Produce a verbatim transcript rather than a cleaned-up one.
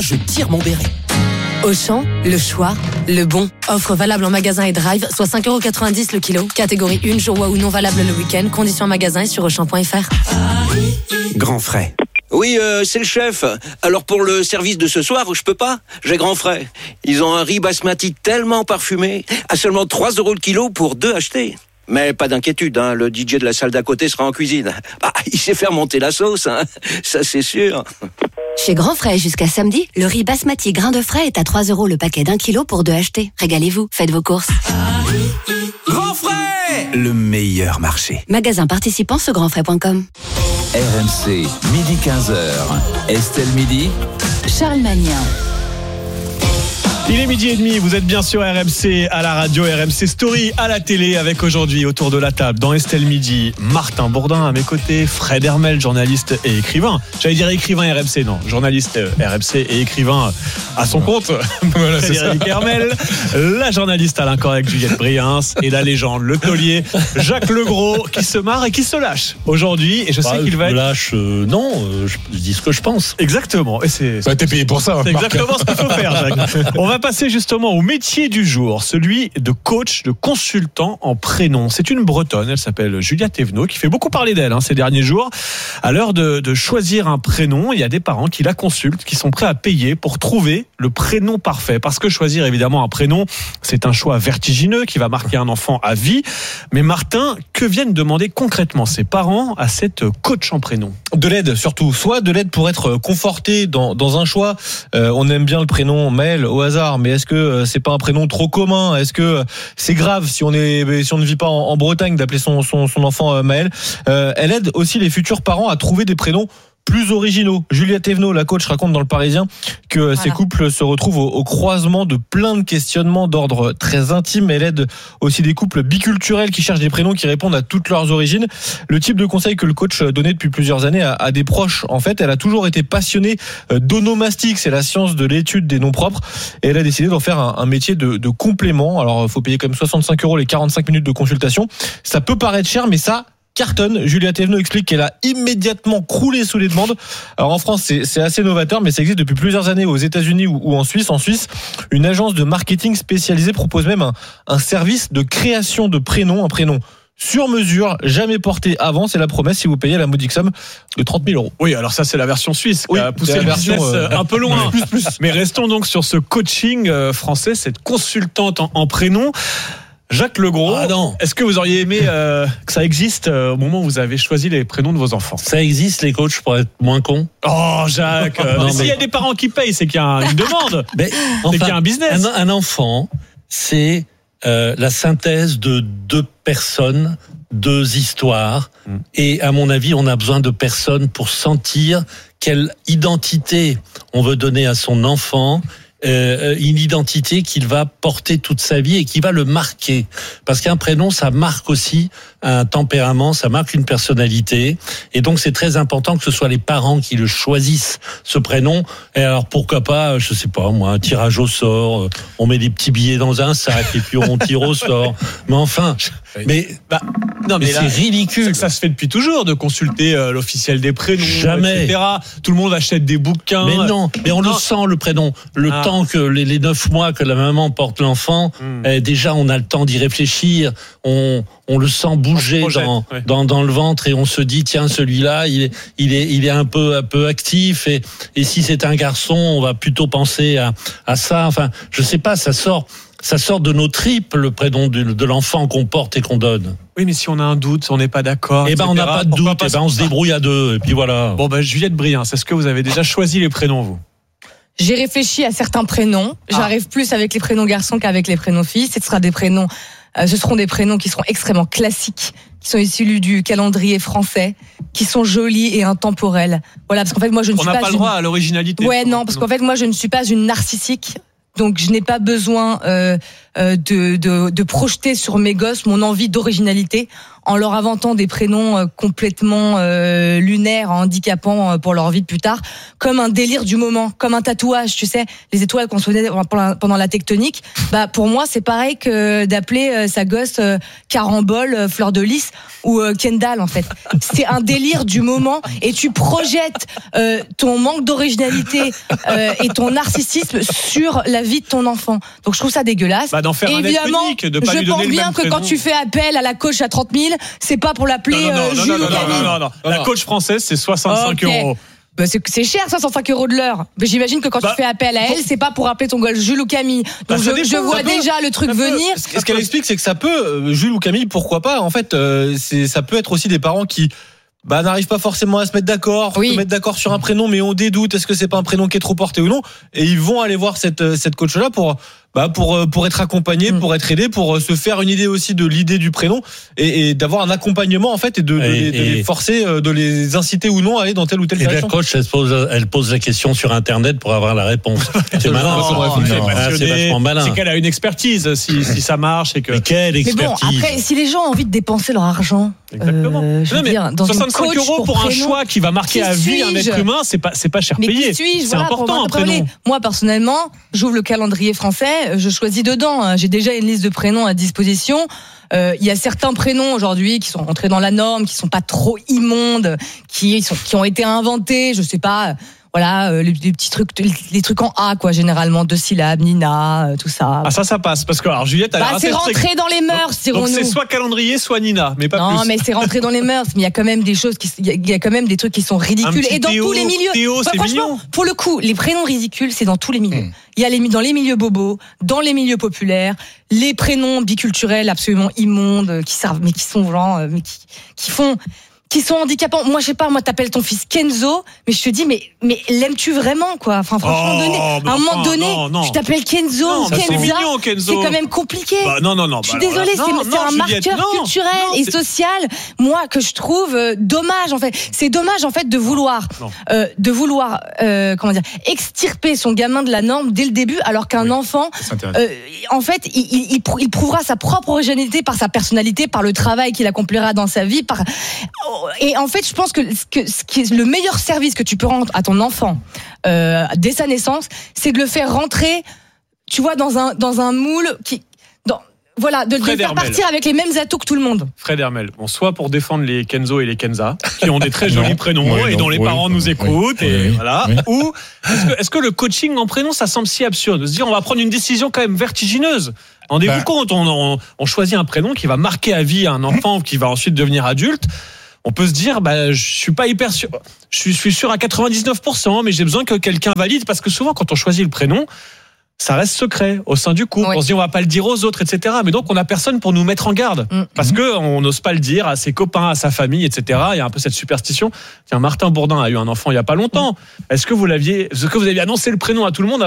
je tire mon béret. Auchan, le choix, le bon. Offre valable en magasin et drive, soit cinq euros quatre-vingt-dix le kilo. Catégorie un, jour ou non valable le week-end. Conditions en magasin et sur auchan point f r. Grand frais. Oui, euh, c'est le chef. Alors pour le service de ce soir, je peux pas. J'ai grand frais. Ils ont un riz basmati tellement parfumé, à seulement trois euros le kilo pour deux achetés. Mais pas d'inquiétude, hein, le D J de la salle d'à côté sera en cuisine. Bah, il sait faire monter la sauce, hein, ça c'est sûr. Chez Grand Frais, jusqu'à samedi, le riz basmati grain de frais est à trois euros le paquet d'un kilo pour deux achetés. Régalez-vous, faites vos courses. Grand frais, le meilleur marché. Magasin participant sur grand frais point com. R M C, midi quinze heures. Estelle Midi. Charles Magnin. Il est midi et demi, vous êtes bien sur R M C à la radio, R M C Story à la télé, avec aujourd'hui autour de la table dans Estelle Midi, Martin Bourdin à mes côtés, Fred Hermel, journaliste et écrivain. J'allais dire écrivain R M C, non, journaliste R M C et écrivain à son compte. Voilà, Frédéric Hermel, la journaliste Alain Correc, Juliette Briens et la légende, le taulier Jacques Legros, qui se marre et qui se lâche aujourd'hui. Et je sais bah, qu'il va je être... me lâche, euh, non, euh, je, je dis ce que je pense. Exactement. Et c'est... Bah, t'es payé pour ça. C'est Marc. exactement ce qu'il faut faire, Jacques. On va passer justement au métier du jour, celui de coach, de consultant en prénom. C'est une Bretonne, elle s'appelle Julia Thévenot, qui fait beaucoup parler d'elle hein, ces derniers jours. À l'heure de, de choisir un prénom, il y a des parents qui la consultent, qui sont prêts à payer pour trouver le prénom parfait. Parce que choisir évidemment un prénom, c'est un choix vertigineux qui va marquer un enfant à vie. Mais Martin, que viennent demander concrètement ses parents à cette coach en prénom ? De l'aide surtout, soit de l'aide pour être conforté dans, dans un choix. Euh, on aime bien le prénom Maël au hasard, mais est-ce que euh, c'est pas un prénom trop commun ? Est-ce que euh, c'est grave si on est si on ne vit pas en, en Bretagne d'appeler son son, son enfant euh, Maël ? euh, Elle aide aussi les futurs parents à trouver des prénoms plus originaux. Julia Thévenot, la coach, raconte dans Le Parisien que voilà. Ces couples se retrouvent au, au croisement de plein de questionnements d'ordre très intime. Elle aide aussi des couples biculturels qui cherchent des prénoms qui répondent à toutes leurs origines. Le type de conseil que le coach donnait depuis plusieurs années à, à des proches, en fait, elle a toujours été passionnée d'onomastique. C'est la science de l'étude des noms propres. Et elle a décidé d'en faire un, un métier de, de complément. Alors, il faut payer quand même soixante-cinq euros les quarante-cinq minutes de consultation. Ça peut paraître cher, mais ça... cartonne. Julia Thévenot explique qu'elle a immédiatement croulé sous les demandes. Alors en France, c'est, c'est assez novateur, mais ça existe depuis plusieurs années aux États-Unis ou, ou en Suisse. En Suisse, une agence de marketing spécialisée propose même un, un service de création de prénoms, un prénom sur mesure, jamais porté avant. C'est la promesse si vous payez la modique somme de trente mille euros. Oui, alors ça, c'est la version suisse qui oui, a poussé le business euh, un peu loin. plus, plus. Mais restons donc sur ce coaching euh, français, cette consultante en, en prénom. Jacques Legros, ah non. Est-ce que vous auriez aimé euh, que ça existe euh, au moment où vous avez choisi les prénoms de vos enfants ? Ça existe, les coachs, pour être moins cons. Oh, Jacques euh, non, mais mais... s'il y a des parents qui payent, c'est qu'il y a une demande. mais, enfin, c'est qu'il y a un business. Un, un enfant, c'est euh, la synthèse de deux personnes, deux histoires. Mmh. Et à mon avis, on a besoin de personnes pour sentir quelle identité on veut donner à son enfant. Euh, une identité qu'il va porter toute sa vie et qui va le marquer. Parce qu'un prénom, ça marque aussi un tempérament, ça marque une personnalité. Et donc, c'est très important que ce soit les parents qui le choisissent, ce prénom. Et alors, pourquoi pas, je sais pas, moi, un tirage au sort, on met des petits billets dans un sac et puis on tire au sort. Mais enfin, mais, bah, non, mais, mais là, c'est ridicule. C'est que ça se fait depuis toujours, de consulter euh, l'officiel des prénoms, Jamais. et cetera. Tout le monde achète des bouquins. Mais non, mais on non. le sent, le prénom. Le ah. temps que les, les neuf mois que la maman porte l'enfant, mmh. eh, déjà, on a le temps d'y réfléchir. On, on le sent bouger projette, dans, ouais. dans, dans le ventre et on se dit, tiens, celui-là, il est, il est, il est un peu, un peu actif. Et, et si c'est un garçon, on va plutôt penser à, à ça. Enfin, je sais pas, ça sort. Ça sort de nos tripes, le prénom de, de l'enfant qu'on porte et qu'on donne. Oui, mais si on a un doute, on n'est pas d'accord. Eh ben, on n'a pas de doute. Pas eh ben, on se débrouille à deux. Et puis voilà. Bon, ben, Juliette Briens, est-ce que vous avez déjà choisi les prénoms, vous ? J'ai réfléchi à certains prénoms. Ah. J'arrive plus avec les prénoms garçons qu'avec les prénoms filles. Ce sera des prénoms, euh, ce seront des prénoms qui seront extrêmement classiques, qui sont issus du calendrier français, qui sont jolis et intemporels. Voilà, parce qu'en fait, moi, je ne on suis pas. On n'a pas le une... droit à l'originalité. Ouais, non, parce qu'en fait, moi, je ne suis pas une narcissique. Donc, je n'ai pas besoin euh, euh, de, de, de projeter sur mes gosses mon envie d'originalité. en leur inventant des prénoms euh, complètement euh, lunaires, handicapants euh, pour leur vie plus tard, comme un délire du moment, comme un tatouage, tu sais, les étoiles qu'on se faisait pendant la tectonique. Bah pour moi, c'est pareil que d'appeler euh, sa gosse euh, Carambole, euh, Fleur de Lys ou euh, Kendall en fait. C'est un délire du moment et tu projettes euh, ton manque d'originalité euh, et ton narcissisme sur la vie de ton enfant. Donc je trouve ça dégueulasse. Bah, d'en faire un évidemment, être unique, de pas je lui donner pense le bien même que prénom. quand tu fais appel à la coach à trente mille, c'est pas pour l'appeler Non, non, euh, non, Jules non, ou non, Camille. non, non, non, non. La coach française, c'est soixante-cinq Ok. euros. Bah c'est, c'est cher, soixante-cinq euros de l'heure. Mais j'imagine que quand Bah, tu fais appel à elle, c'est pas pour appeler ton gosse Jules ou Camille. Bah, Donc ça je, dépend, je vois ça peut- déjà le truc ça peut- venir. Ce ce qu'elle explique, c'est que ça peut, euh, Jules ou Camille, pourquoi pas. En fait, euh, c'est, ça peut être aussi des parents qui bah, n'arrivent pas forcément à se mettre d'accord, Oui. se mettre d'accord sur un prénom, mais on dédoute, est-ce que c'est pas un prénom qui est trop porté ou non. Et ils vont aller voir cette, cette coach-là pour, bah, pour, euh, pour être accompagnés, Mm. pour être aidés, pour euh, se faire une idée aussi de l'idée du prénom et, et d'avoir un accompagnement, en fait, et de, de, Et- les, de et- les forcer, euh, de les inciter ou non à aller dans telle ou telle Et la direction. coach, elle pose, elle pose la question sur Internet pour avoir la réponse. C'est malin. Non, ça. c'est Non, passionné. c'est vachement malin. C'est qu'elle a une expertise si, si ça marche et que. Mais quelle Mais bon, expertise. après, si les gens ont envie de dépenser leur argent, Exactement. euh, je veux Non, mais dire, dans une soixante-cinq coach euros pour, un prénom, choix qui va marquer qui à vie un suis-je être humain, c'est pas, c'est pas cher Mais payé. qui suis-je C'est voilà, pour important m'en un parler. prénom. Moi, personnellement, j'ouvre le calendrier français, je choisis dedans. J'ai déjà une liste de prénoms à disposition. Euh, Il y a certains prénoms aujourd'hui qui sont rentrés dans la norme, qui sont pas trop immondes, qui sont, qui ont été inventés. Je sais pas. Voilà, euh, les, les petits trucs, les, les trucs en A, quoi, généralement, deux syllabes, Nina, euh, tout ça. Ah, ça, ça passe. Parce que, alors, Juliette, elle a Bah, raté c'est le truc. rentré dans les mœurs, Donc, dirons-nous. c'est soit calendrier, soit Nina, mais pas Non, plus. mais c'est rentré dans les mœurs. Mais il y a quand même des choses qui, il y a- il y a quand même des trucs qui sont Un ridicules. petit Et dans Théo, tous les milieux. Théo, c'est franchement, mignon. pour le coup, les prénoms ridicules, c'est dans tous les milieux. Hmm. Il y a les, dans les milieux bobos, dans les milieux populaires, les prénoms biculturels absolument immondes, qui servent, mais qui sont genre, euh, mais qui, qui font, qui sont handicapants. Moi, je sais pas, moi, t'appelles ton fils Kenzo, mais je te dis, mais, mais l'aimes-tu vraiment, quoi? Enfin, franchement, Oh, donné, mais à un enfin, moment donné, non, non. tu t'appelles Kenzo, Non, mais c'est Kenza. mignon, Kenzo. C'est quand même compliqué. Bah, non, non, non. Je suis bah, alors désolée, là, c'est, non, c'est non, un Juliette, marqueur non, culturel non, et c'est- social, moi, que je trouve euh, dommage, en fait. C'est dommage, en fait, de vouloir, Non. euh, de vouloir, euh, comment dire, extirper son gamin de la norme dès le début, alors qu'un enfant, C'est intéressant. euh, en fait, il, il, il prou- il prouvera sa propre originalité par sa personnalité, par le travail qu'il accomplira dans sa vie. Par... Et en fait, je pense que, ce que ce qui est le meilleur service que tu peux rendre à ton enfant euh, dès sa naissance, c'est de le faire rentrer, tu vois, dans un dans un moule qui, dans, voilà, de, de le Fred faire Hermel. partir avec les mêmes atouts que tout le monde. Fred Hermel, bon, soit pour défendre les Kenzo et les Kenza, qui ont des très jolis Non. prénoms Ouais, et non, dont les ouais, parents nous oui, écoutent, oui, et oui, voilà. oui. Ou est-ce que, est-ce que le coaching en prénom, ça semble si absurde de se dire on va prendre une décision quand même vertigineuse. Rendez-vous Bah. compte, on, on, on choisit un prénom qui va marquer à vie un enfant qui va ensuite devenir adulte. On peut se dire, bah, je suis pas hyper sûr, je suis, je suis sûr à quatre-vingt-dix-neuf pour cent, mais j'ai besoin que quelqu'un valide, parce que souvent quand on choisit le prénom, ça reste secret au sein du couple. Oui. On se dit on va pas le dire aux autres, et cetera. Mais donc on a personne pour nous mettre en garde, Mm. parce que on n'ose pas le dire à ses copains, à sa famille, et cetera. Il y a un peu cette superstition. Tiens, Martin Bourdin a eu un enfant il y a pas longtemps. Est-ce que vous l'aviez, est-ce que vous aviez annoncé le prénom à tout le monde